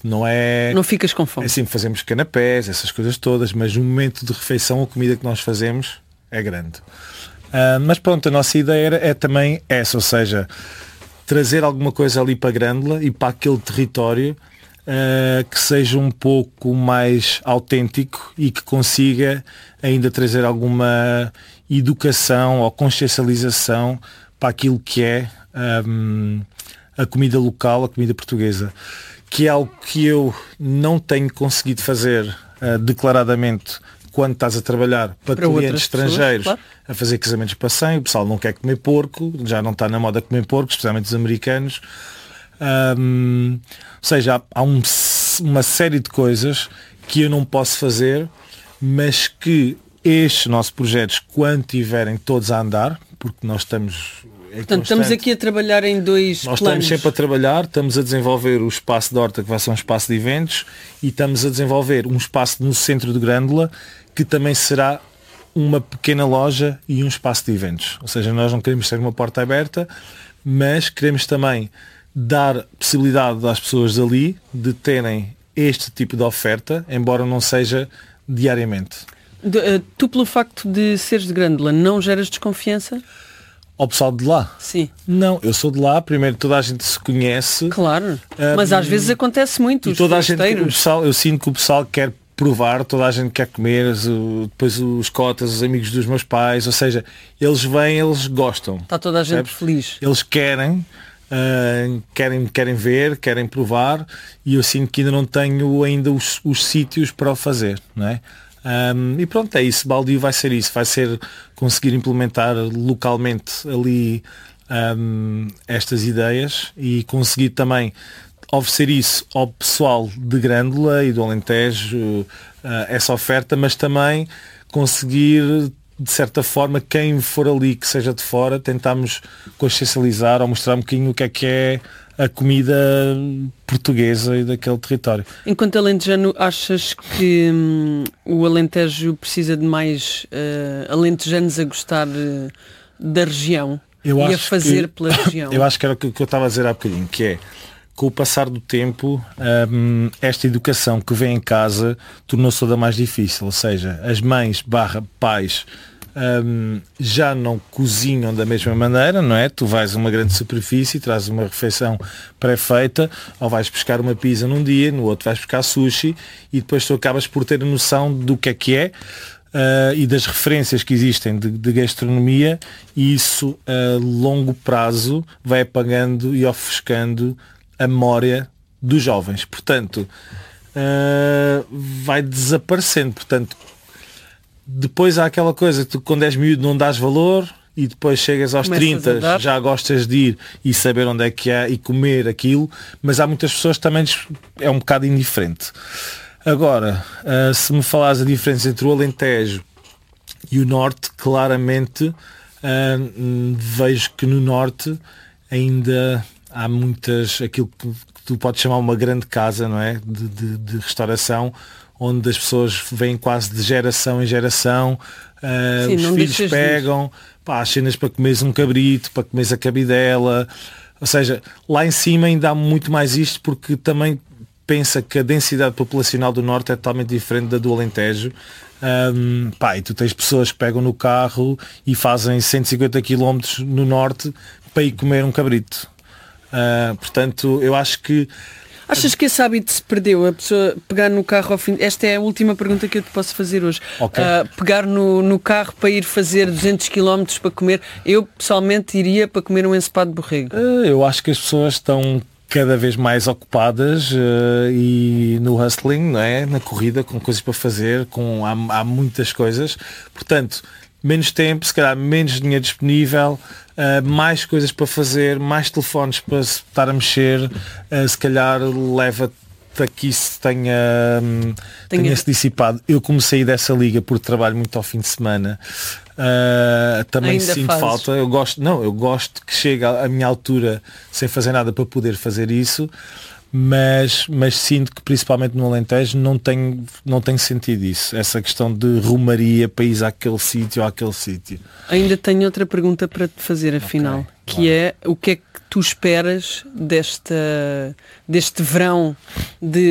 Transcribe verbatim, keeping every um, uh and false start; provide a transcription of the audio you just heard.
não é... Não ficas com fome. É assim, fazemos canapés, essas coisas todas, mas no momento de refeição a comida que nós fazemos é grande. Uh, mas pronto, a nossa ideia era, é também essa, ou seja, trazer alguma coisa ali para Grândola e para aquele território uh, que seja um pouco mais autêntico e que consiga ainda trazer alguma educação ou consciencialização para aquilo que é um, a comida local, a comida portuguesa, que é algo que eu não tenho conseguido fazer uh, declaradamente quando estás a trabalhar para, para clientes estrangeiros, pessoas, claro. A fazer casamentos para cem, o pessoal não quer comer porco, já não está na moda comer porco, especialmente os americanos. Um, ou seja, há, há um, uma série de coisas que eu não posso fazer, mas que estes nossos projetos, quando tiverem todos a andar, porque nós estamos... É Portanto, estamos aqui a trabalhar em dois Nós planos. Estamos sempre a trabalhar, estamos a desenvolver o espaço de horta, que vai ser um espaço de eventos, e estamos a desenvolver um espaço no centro de Grândola, que também será uma pequena loja e um espaço de eventos. Ou seja, nós não queremos ter uma porta aberta, mas queremos também dar possibilidade às pessoas ali de terem este tipo de oferta, embora não seja diariamente. De, uh, tu, pelo facto de seres de Grândola, não geras desconfiança? Ao pessoal de lá? Sim. Não, eu sou de lá, primeiro toda a gente se conhece. Claro, um, mas às vezes acontece muito. E toda a gente, o pessoal, eu sinto que o pessoal quer provar, toda a gente quer comer, depois os cotas, os amigos dos meus pais, ou seja, eles vêm, eles gostam. Está toda a gente sabes? Feliz. Eles querem, uh, querem, querem ver, querem provar, e eu sinto que ainda não tenho ainda os, os sítios para o fazer, não é? Um, e pronto, é isso, Baldio vai ser isso, vai ser conseguir implementar localmente ali um, estas ideias e conseguir também oferecer isso ao pessoal de Grândola e do Alentejo, uh, essa oferta, mas também conseguir, de certa forma, quem for ali que seja de fora, tentarmos consciencializar ou mostrar um bocadinho o que é que é a comida portuguesa e daquele território. Enquanto alentejano, achas que hum, o Alentejo precisa de mais uh, alentejanos a gostar uh, da região eu e acho a fazer que, pela região? Eu acho que era o que eu estava a dizer há bocadinho, que é, com o passar do tempo, hum, esta educação que vem em casa tornou-se toda mais difícil, ou seja, as mães barra pais Um, já não cozinham da mesma maneira, não é? Tu vais a uma grande superfície, trazes uma refeição pré-feita, ou vais buscar uma pizza num dia, no outro vais buscar sushi, e depois tu acabas por ter a noção do que é que é uh, e das referências que existem de, de gastronomia, e isso a longo prazo vai apagando e ofuscando a memória dos jovens. Portanto, uh, vai desaparecendo. Portanto, depois há aquela coisa que tu, quando és miúdo, não dás valor, e depois chegas aos Começas trinta, já gostas de ir e saber onde é que há e comer aquilo, mas há muitas pessoas que também é um bocado indiferente. Agora, uh, se me falares a diferença entre o Alentejo e o Norte, claramente uh, vejo que no Norte ainda há muitas, aquilo que tu podes chamar uma grande casa, não é? De, de, de restauração, onde as pessoas vêm quase de geração em geração, uh, Sim, os filhos pegam pá, as cenas para comeres um cabrito, para comeres a cabidela, ou seja, lá em cima ainda há muito mais isto, porque também pensa que a densidade populacional do Norte é totalmente diferente da do Alentejo. Um, pá, e tu tens pessoas que pegam no carro e fazem cento e cinquenta quilómetros no Norte para ir comer um cabrito. Uh, portanto, eu acho que Achas que esse hábito se perdeu? A pessoa pegar no carro ao fim... Esta é a última pergunta que eu te posso fazer hoje. Okay. Uh, pegar no, no carro para ir fazer duzentos quilómetros para comer. Eu, pessoalmente, iria para comer um ensopado de borrego. Uh, eu acho que as pessoas estão cada vez mais ocupadas uh, e no hustling, não é? Na corrida, com coisas para fazer, com, há, há muitas coisas. Portanto, menos tempo, se calhar menos dinheiro disponível, uh, mais coisas para fazer, mais telefones para estar a mexer, uh, se calhar leva-te a que isso tenha, um, tenha... tenha se dissipado. Eu comecei dessa liga porque trabalho muito ao fim de semana. Uh, também Ainda sinto fazes? falta. Eu gosto, não, eu gosto que chegue à minha altura sem fazer nada para poder fazer isso. Mas, mas sinto que principalmente no Alentejo não tenho, não tenho sentido isso, essa questão de rumaria para ir àquele sítio ou àquele sítio. Ainda tenho outra pergunta para te fazer, afinal, okay, que claro. É o que é que tu esperas desta, deste verão de